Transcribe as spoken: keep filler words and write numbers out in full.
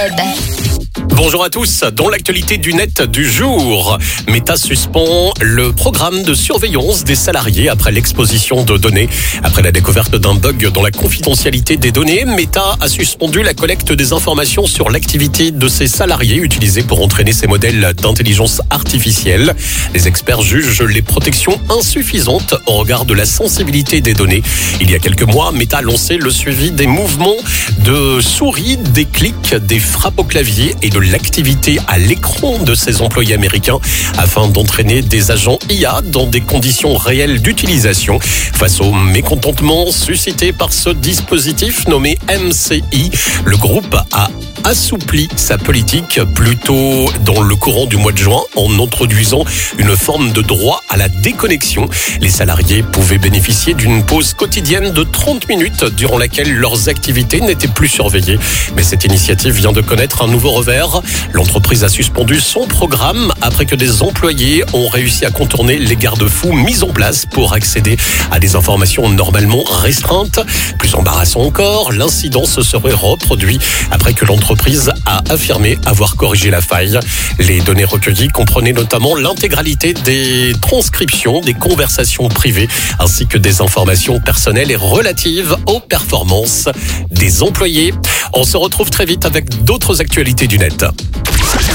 Bonjour à tous. Dans l'actualité du net du jour, Meta suspend le programme de surveillance des salariés après l'exposition de données. Après la découverte d'un bug dans la confidentialité des données, Meta a suspendu la collecte des informations sur l'activité de ses salariés utilisés pour entraîner ces modèles d'intelligence artificielle. Les experts jugent les protections insuffisantes au regard de la sensibilité des données. Il y a quelques mois, Meta a lancé le suivi des mouvements de souris, des clics, des frappes au clavier et de l'activité à l'écran de ses employés américains afin d'entraîner des agents I A dans des conditions réelles d'utilisation. Face au mécontentement suscité par ce dispositif nommé M C I, le groupe a assoupli sa politique plutôt dans le courant du mois de juin en introduisant une forme de droit à la déconnexion. Les salariés pouvaient bénéficier d'une pause quotidienne de trente minutes durant laquelle leurs activités n'étaient plus surveillées. Mais cette initiative vient de connaître un nouveau revers. L'entreprise a suspendu son programme après que des employés ont réussi à contourner les garde-fous mis en place pour accéder à des informations normalement restreintes. Plus embarrassant encore, l'incident se serait reproduit après que l'entreprise a affirmé avoir corrigé la faille. Les données recueillies comprenaient notamment l'intégralité des transcriptions des conversations privées ainsi que des informations personnelles et relatives aux performances des employés. On se retrouve très vite avec d'autres actualités du net.